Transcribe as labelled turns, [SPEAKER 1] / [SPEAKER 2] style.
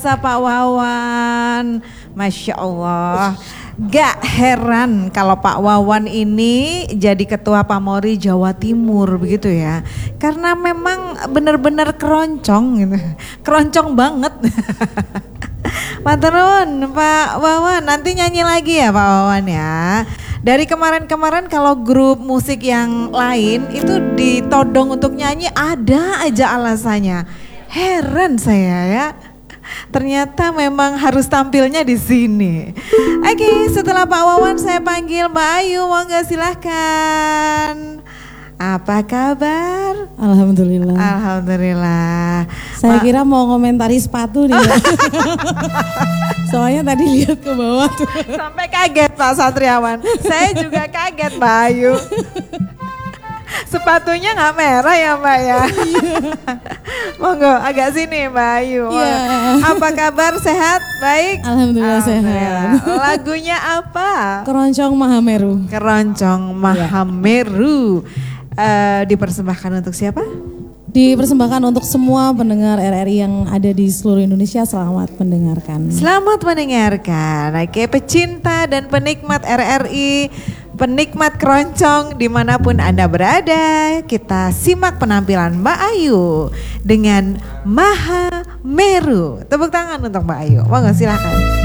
[SPEAKER 1] Pak Wawan, Masya Allah. Gak heran kalau Pak Wawan ini jadi ketua Pamori Jawa Timur begitu ya. Karena memang benar-benar keroncong gitu. Keroncong banget. Maturun Pak Wawan, nanti nyanyi lagi ya Pak Wawan ya. Dari kemarin-kemarin kalau grup musik yang lain itu ditodong untuk nyanyi ada aja alasannya. Heran saya ya. Ternyata memang harus tampilnya di sini. Oke, setelah Pak Wawan saya panggil Mbak Ayu, monggo silahkan. Apa kabar?
[SPEAKER 2] Alhamdulillah.
[SPEAKER 1] Alhamdulillah.
[SPEAKER 2] Saya kira mau komentari sepatu nih. Soalnya tadi lihat ke bawah tuh.
[SPEAKER 1] Sampai kaget Pak Satriawan. Saya juga kaget Mbak Ayu. Sepatunya nggak merah ya Mbak ya. Monggo agak sini Mbak Ayu. Apa kabar, sehat? Baik?
[SPEAKER 2] Alhamdulillah sehat.
[SPEAKER 1] Lagunya apa?
[SPEAKER 2] Keroncong Mahameru.
[SPEAKER 1] Keroncong Mahameru. Dipersembahkan untuk siapa?
[SPEAKER 2] Dipersembahkan untuk semua pendengar RRI yang ada di seluruh Indonesia. Selamat mendengarkan.
[SPEAKER 1] Selamat mendengarkan. Oke, pecinta dan penikmat RRI, penikmat keroncong dimanapun Anda berada, kita simak penampilan Mbak Ayu dengan Mahameru. Tepuk tangan untuk Mbak Ayu. Monggo silakan.